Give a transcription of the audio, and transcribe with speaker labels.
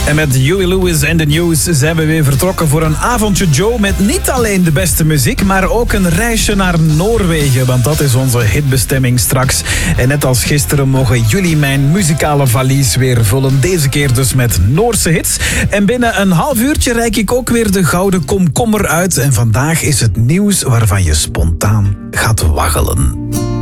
Speaker 1: En met Huey Lewis en The News zijn we weer vertrokken voor een avondje Joe met niet alleen de beste muziek, maar ook een reisje naar Noorwegen, want dat is onze hitbestemming straks. En net als gisteren mogen jullie mijn muzikale valies weer vullen, deze keer dus met Noorse hits. En binnen een half uurtje reik ik ook weer de gouden komkommer uit en vandaag is het nieuws waarvan je spontaan gaat waggelen.